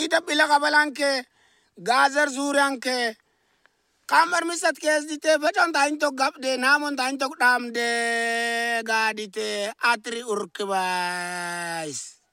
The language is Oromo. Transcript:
Tita bila kabalanke, gazer zuranke. Kamar misat kes dite beton tain to gap de namon tain to dam de gadite atri urkebais.